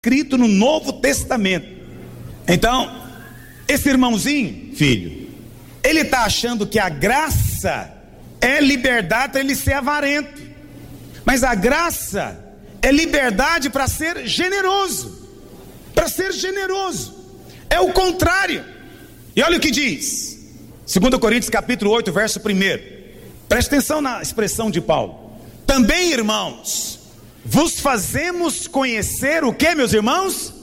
escrito no Novo Testamento. Então, esse irmãozinho, filho, ele está achando que a graça é liberdade para ele ser avarento, mas a graça é liberdade para ser generoso, é o contrário. E olha o que diz 2 Coríntios capítulo 8, verso 1. Preste atenção na expressão de Paulo. Também, irmãos, vos fazemos conhecer o que, meus irmãos?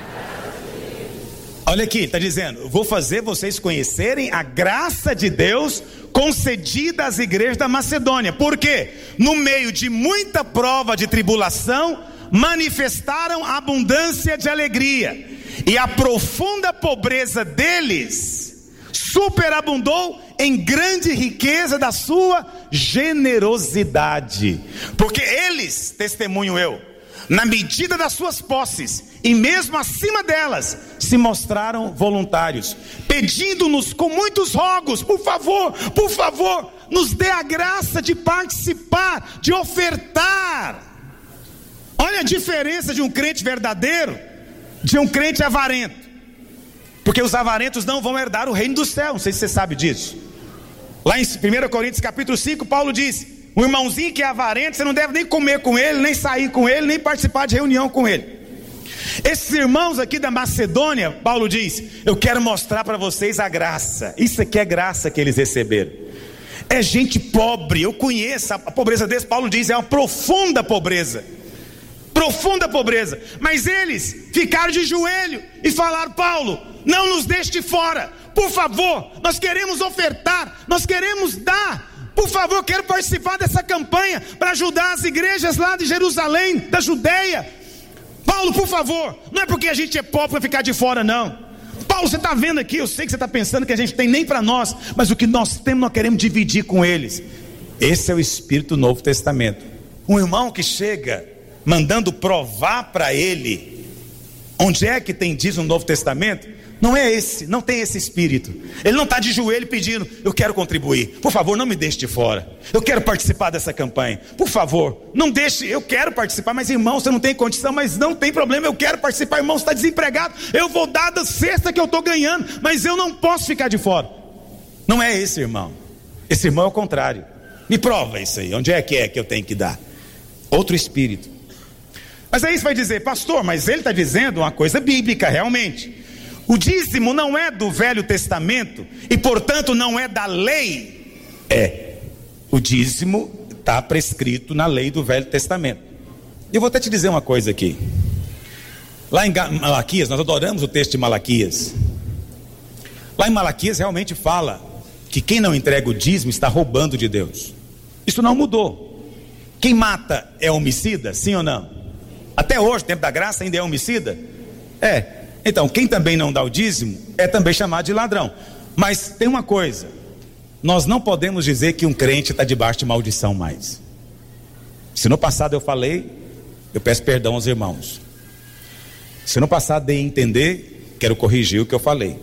Olha aqui, está dizendo: vou fazer vocês conhecerem a graça de Deus concedida às igrejas da Macedônia. Por quê? No meio de muita prova de tribulação, manifestaram abundância de alegria, e a profunda pobreza deles superabundou em grande riqueza da sua generosidade. Porque eles, testemunho eu, na medida das suas posses e mesmo acima delas, se mostraram voluntários, pedindo-nos com muitos rogos: por favor, nos dê a graça de participar, de ofertar. Olha a diferença de um crente verdadeiro de um crente avarento. Porque os avarentos não vão herdar o reino do céu. Não sei se você sabe disso. Lá em 1 Coríntios capítulo 5, Paulo diz: um irmãozinho que é avarento, você não deve nem comer com ele, nem sair com ele, nem participar de reunião com ele. Esses irmãos aqui da Macedônia, Paulo diz: eu quero mostrar para vocês a graça. Isso aqui é graça que eles receberam. É gente pobre, eu conheço a pobreza deles. Paulo diz: é uma profunda pobreza, mas eles ficaram de joelho e falaram: Paulo, não nos deixe de fora, por favor, nós queremos ofertar, nós queremos dar, por favor, eu quero participar dessa campanha para ajudar as igrejas lá de Jerusalém, da Judeia. Paulo, por favor, não é porque a gente é pobre para ficar de fora, não. Paulo, você está vendo aqui, eu sei que você está pensando que a gente tem nem para nós, mas o que nós temos nós queremos dividir com eles. Esse é o espírito do Novo Testamento. Um irmão que chega mandando provar para ele onde é que tem dízimo no Novo Testamento, não é esse, não tem esse espírito. Ele não está de joelho pedindo: eu quero contribuir, por favor, não me deixe de fora, eu quero participar dessa campanha, por favor, não deixe, eu quero participar. Mas irmão, você não tem condição, mas não tem problema, eu quero participar. Irmão, você está desempregado, eu vou dar da cesta que eu estou ganhando, mas eu não posso ficar de fora. Não é esse irmão. Esse irmão é o contrário. Me prova isso aí, onde é que eu tenho que dar? Outro espírito. Mas aí você vai dizer: pastor, mas ele está dizendo uma coisa bíblica, realmente. O dízimo não é do Velho Testamento e, portanto, não é da lei. O dízimo está prescrito na lei do Velho Testamento. Eu vou até te dizer uma coisa aqui. Lá em Malaquias, nós adoramos o texto de Malaquias. Lá em Malaquias realmente fala que quem não entrega o dízimo está roubando de Deus. Isso não mudou. Quem mata é homicida, sim ou não? Até hoje, tempo da graça, ainda é homicida? Então, quem também não dá o dízimo é também chamado de ladrão. Mas tem uma coisa: nós não podemos dizer que um crente está debaixo de maldição mais. Se no passado eu falei, eu peço perdão aos irmãos. Se no passado dei a entender, quero corrigir o que eu falei.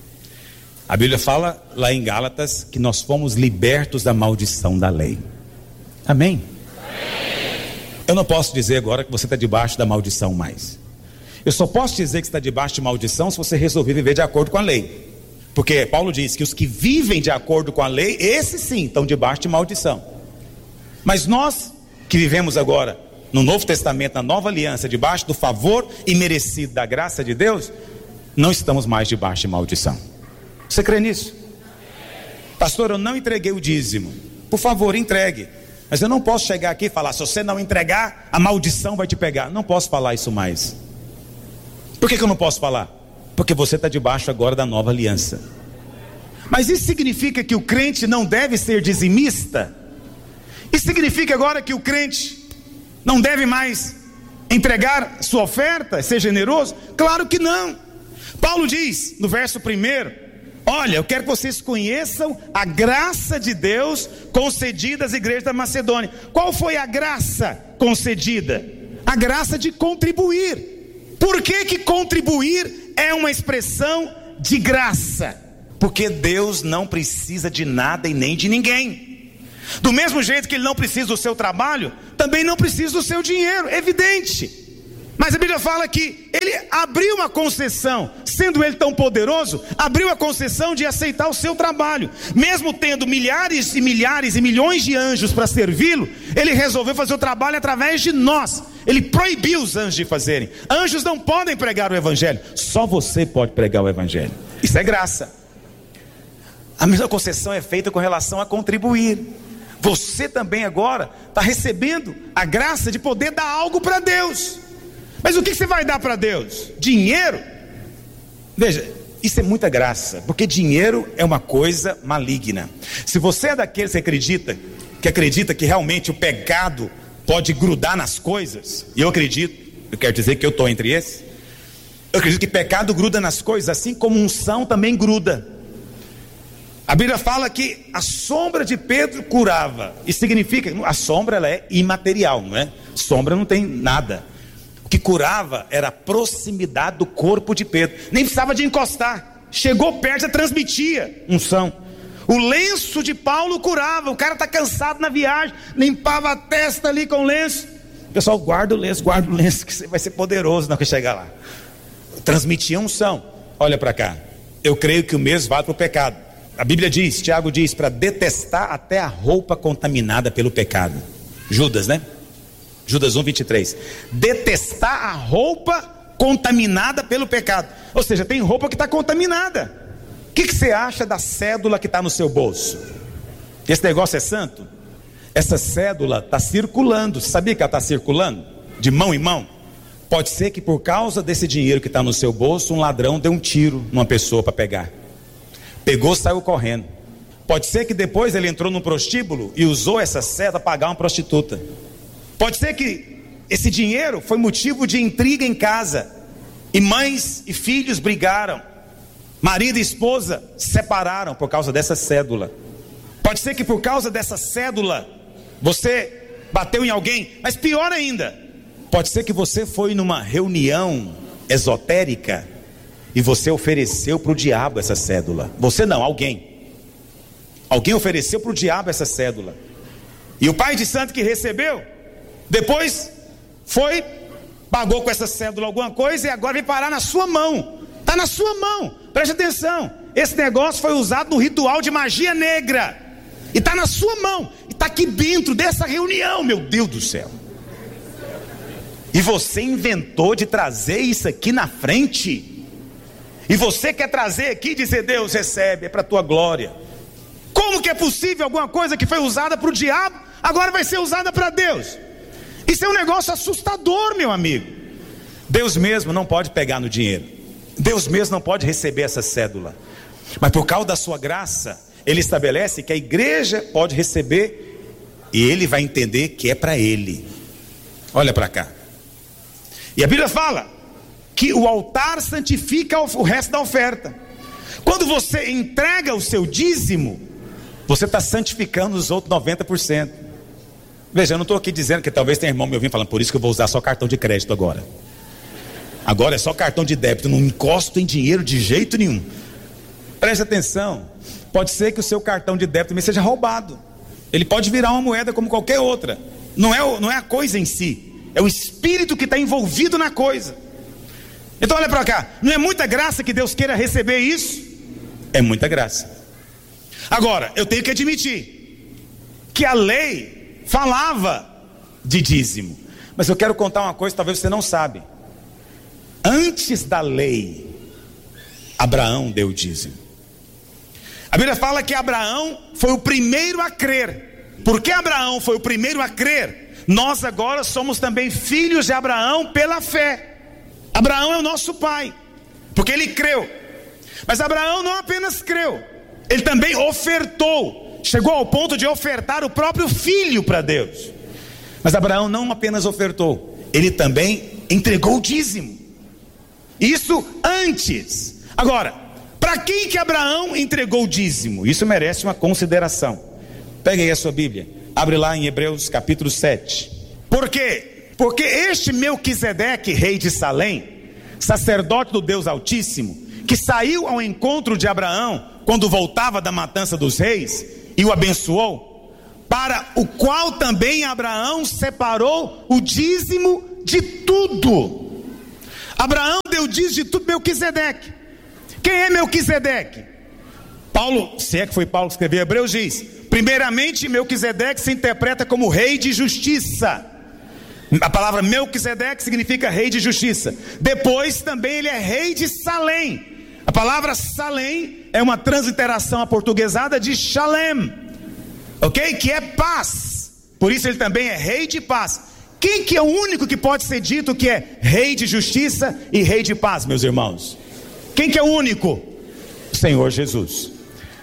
A Bíblia fala lá em Gálatas que nós fomos libertos da maldição da lei. Amém? Eu não posso dizer agora que você está debaixo da maldição mais. Eu só posso dizer que está debaixo de maldição se você resolver viver de acordo com a lei. Porque Paulo diz que os que vivem de acordo com a lei, esses sim estão debaixo de maldição. Mas nós que vivemos agora no Novo Testamento, na Nova Aliança, debaixo do favor imerecido da graça de Deus, não estamos mais debaixo de maldição. Você crê nisso? Pastor, eu não entreguei o dízimo. Por favor, entregue. Mas eu não posso chegar aqui e falar: se você não entregar, a maldição vai te pegar. Não posso falar isso mais. Por que eu não posso falar? Porque você está debaixo agora da nova aliança. Mas isso significa que o crente não deve ser dizimista? Isso significa agora que o crente não deve mais entregar sua oferta, ser generoso? Claro que não. Paulo diz no verso 1: olha, eu quero que vocês conheçam a graça de Deus concedida às igrejas da Macedônia. Qual foi a graça concedida? A graça de contribuir. Por que contribuir é uma expressão de graça? Porque Deus não precisa de nada e nem de ninguém. Do mesmo jeito que Ele não precisa do seu trabalho, também não precisa do seu dinheiro, evidente. Mas a Bíblia fala que ele abriu uma concessão, sendo ele tão poderoso, abriu a concessão de aceitar o seu trabalho. Mesmo tendo milhares e milhares e milhões de anjos para servi-lo, ele resolveu fazer o trabalho através de nós. Ele proibiu os anjos de fazerem. Anjos não podem pregar o evangelho, só você pode pregar o evangelho. Isso é graça. A mesma concessão é feita com relação a contribuir. Você também agora está recebendo a graça de poder dar algo para Deus. Mas o que você vai dar para Deus? Dinheiro? Veja, isso é muita graça, porque dinheiro é uma coisa maligna. Se você é daqueles que acredita que realmente o pecado pode grudar nas coisas, e eu quero dizer que eu estou entre esses. Eu acredito que pecado gruda nas coisas, assim como unção também gruda. A Bíblia fala que a sombra de Pedro curava. Isso significa, a sombra ela é imaterial, não é? Sombra não tem nada. O que curava era a proximidade do corpo de Pedro. Nem precisava de encostar. Chegou perto, já transmitia unção. O lenço de Paulo curava. O cara está cansado na viagem, limpava a testa ali com o lenço. O pessoal, guarda o lenço, que você vai ser poderoso na hora que chegar lá. Transmitia unção. Olha para cá. Eu creio que o mesmo vale para o pecado. A Bíblia diz, Tiago diz, para detestar até a roupa contaminada pelo pecado. Judas, né? Judas 1:23. Detestar a roupa contaminada pelo pecado. Ou seja, tem roupa que está contaminada. O que você acha da cédula que está no seu bolso? Esse negócio é santo? Essa cédula está circulando. Você sabia que ela está circulando? De mão em mão? Pode ser que por causa desse dinheiro que está no seu bolso, um ladrão deu um tiro numa pessoa para pegar. Pegou, saiu correndo. Pode ser que depois ele entrou num prostíbulo e usou essa cédula para pagar uma prostituta. Pode ser que esse dinheiro foi motivo de intriga em casa, e mães e filhos brigaram, marido e esposa se separaram por causa dessa cédula. Pode ser que por causa dessa cédula você bateu em alguém, mas pior ainda, pode ser que você foi numa reunião esotérica e você ofereceu para o diabo essa cédula. Você não, alguém ofereceu para o diabo essa cédula, e o pai de santo que recebeu depois foi, pagou com essa cédula alguma coisa, e agora vem parar na sua mão. Está na sua mão, preste atenção. Esse negócio foi usado no ritual de magia negra, e está na sua mão, e está aqui dentro dessa reunião, meu Deus do céu. E você inventou de trazer isso aqui na frente, e você quer trazer aqui e dizer, Deus recebe, é para a tua glória. Como que é possível alguma coisa que foi usada para o diabo, agora vai ser usada para Deus? Isso é um negócio assustador, meu amigo. Deus mesmo não pode pegar no dinheiro, Deus mesmo não pode receber essa cédula, mas por causa da sua graça, Ele estabelece que a igreja pode receber, e Ele vai entender que é para Ele. Olha para cá. E a Bíblia fala que o altar santifica o resto da oferta. Quando você entrega o seu dízimo, você está santificando os outros 90%. Veja, eu não estou aqui dizendo que talvez tenha irmão me ouvindo falando, por isso que eu vou usar só cartão de crédito agora. Agora é só cartão de débito, não encosto em dinheiro de jeito nenhum. Preste atenção, pode ser que o seu cartão de débito também seja roubado. Ele pode virar uma moeda como qualquer outra. Não é a coisa em si, é o espírito que está envolvido na coisa. Então olha para cá, não é muita graça que Deus queira receber isso? É muita graça. Agora, eu tenho que admitir que a lei falava de dízimo, mas eu quero contar uma coisa, talvez você não sabe. Antes da lei, Abraão deu o dízimo. A Bíblia fala que Abraão foi o primeiro a crer. Porque Abraão foi o primeiro a crer, nós agora somos também filhos de Abraão pela fé. Abraão é o nosso pai, porque ele creu. Mas Abraão não apenas creu, ele também ofertou. Chegou ao ponto de ofertar o próprio filho para Deus. Mas Abraão não apenas ofertou, ele também entregou o dízimo. Isso antes. Agora, para quem que Abraão entregou o dízimo? Isso merece uma consideração. Pegue aí a sua Bíblia, abre lá em Hebreus capítulo 7. Por quê? Porque este Melquisedeque, rei de Salém, sacerdote do Deus Altíssimo, que saiu ao encontro de Abraão quando voltava da matança dos reis e o abençoou, para o qual também Abraão separou o dízimo de tudo. Abraão deu dízimo de tudo Melquisedeque. Quem é Melquisedeque? Paulo, se é que foi Paulo que escreveu Hebreus, diz: primeiramente Melquisedeque se interpreta como rei de justiça. A palavra Melquisedeque significa rei de justiça. Depois também ele é rei de Salém. A palavra Salém é uma transliteração aportuguesada de Shalem, ok? Que é paz. Por isso ele também é rei de paz. Quem que é o único que pode ser dito que é rei de justiça e rei de paz, meus irmãos? Quem que é o único? O Senhor Jesus.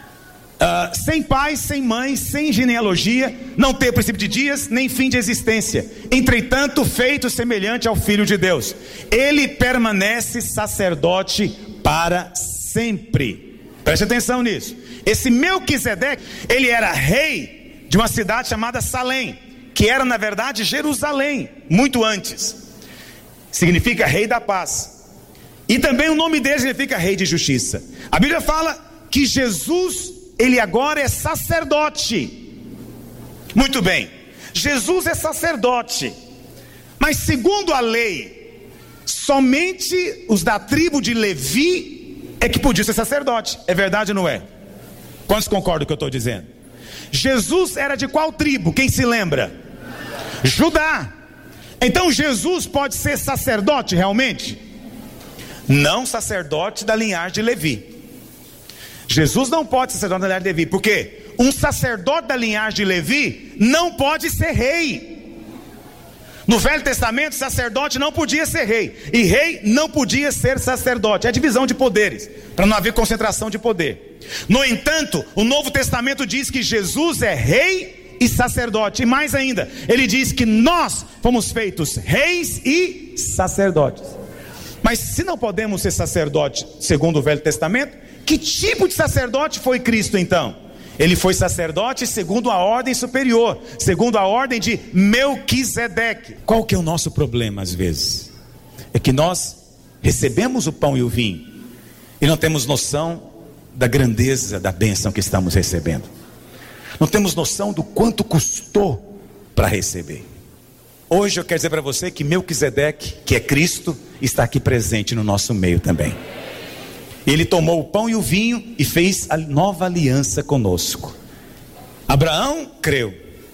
Sem pai, sem mãe, sem genealogia, não ter princípio de dias, nem fim de existência, entretanto feito semelhante ao Filho de Deus. Ele permanece sacerdote para sempre. Preste atenção nisso. Esse Melquisedeque, ele era rei de uma cidade chamada Salém, que era na verdade Jerusalém, muito antes. Significa rei da paz. E também o nome dele significa rei de justiça. A Bíblia fala que Jesus, ele agora é sacerdote. Muito bem, Jesus é sacerdote, mas segundo a lei, somente os da tribo de Levi é que podiam ser sacerdote. É verdade ou não é? Quantos concordam com o que eu estou dizendo? Jesus era de qual tribo? Quem se lembra? Judá. Então Jesus pode ser sacerdote realmente? Não sacerdote da linhagem de Levi. Jesus não pode ser sacerdote da linhagem de Levi, porque um sacerdote da linhagem de Levi não pode ser rei. No Velho Testamento, sacerdote não podia ser rei, e rei não podia ser sacerdote. É divisão de poderes, para não haver concentração de poder. No entanto, o Novo Testamento diz que Jesus é rei e sacerdote, e mais ainda, ele diz que nós fomos feitos reis e sacerdotes. Mas se não podemos ser sacerdote segundo o Velho Testamento, que tipo de sacerdote foi Cristo então? Ele foi sacerdote segundo a ordem superior, segundo a ordem de Melquisedeque. Qual que é o nosso problema às vezes? É que nós recebemos o pão e o vinho e não temos noção da grandeza da bênção que estamos recebendo. Não temos noção do quanto custou para receber. Hoje eu quero dizer para você que Melquisedeque, que é Cristo, está aqui presente no nosso meio também. Ele tomou o pão e o vinho e fez a nova aliança conosco. Abraão creu,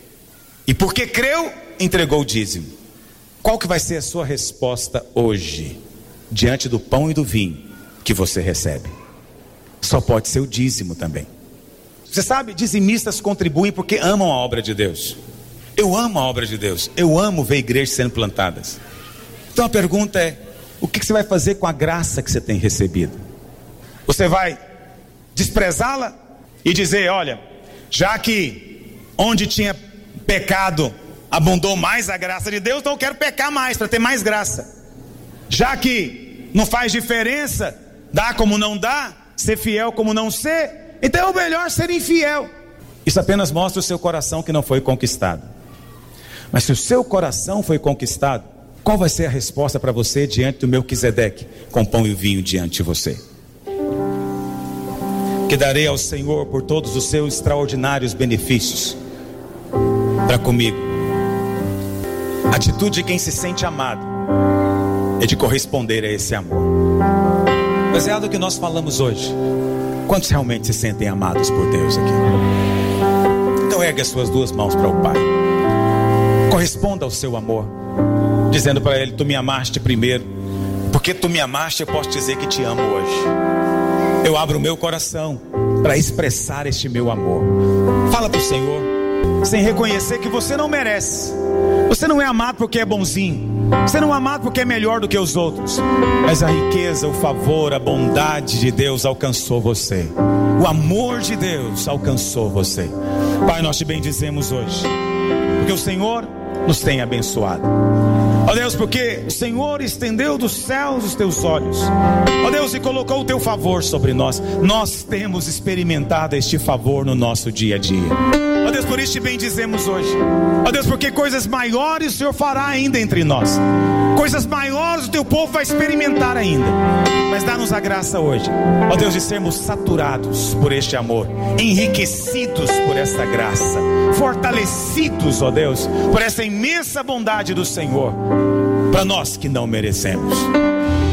e porque creu, entregou o dízimo. Qual que vai ser a sua resposta hoje, diante do pão e do vinho que você recebe? Só pode ser o dízimo também. Você sabe, dizimistas contribuem porque amam a obra de Deus. Eu amo a obra de Deus, eu amo ver igrejas sendo plantadas. Então a pergunta é: o que você vai fazer com a graça que você tem recebido? Você vai desprezá-la e dizer: olha, já que onde tinha pecado abundou mais a graça de Deus, então eu quero pecar mais para ter mais graça. Já que não faz diferença dar como não dar, ser fiel como não ser, então é o melhor ser infiel. Isso apenas mostra o seu coração que não foi conquistado. Mas se o seu coração foi conquistado, qual vai ser a resposta para você diante do Melquisedeque com o pão e o vinho diante de você? Que darei ao Senhor por todos os seus extraordinários benefícios para comigo. A atitude de quem se sente amado é de corresponder a esse amor. Baseado no que nós falamos hoje, quantos realmente se sentem amados por Deus aqui? Então ergue as suas duas mãos para o Pai. Corresponda ao seu amor, dizendo para Ele: tu me amaste primeiro. Porque tu me amaste, eu posso dizer que te amo hoje. Eu abro o meu coração para expressar este meu amor. Fala para o Senhor, sem reconhecer que você não merece. Você não é amado porque é bonzinho. Você não é amado porque é melhor do que os outros. Mas a riqueza, o favor, a bondade de Deus alcançou você. O amor de Deus alcançou você. Pai, nós te bendizemos hoje, porque o Senhor nos tem abençoado. Ó Deus, porque o Senhor estendeu dos céus os teus olhos, ó Deus, e colocou o teu favor sobre nós. Nós temos experimentado este favor no nosso dia a dia. Ó Deus, por isso te bendizemos hoje. Ó Deus, porque coisas maiores o Senhor fará ainda entre nós. Coisas maiores o teu povo vai experimentar ainda. Mas dá-nos a graça hoje, ó Deus, de sermos saturados por este amor, enriquecidos por esta graça, fortalecidos, ó Deus, por essa imensa bondade do Senhor, para nós que não merecemos.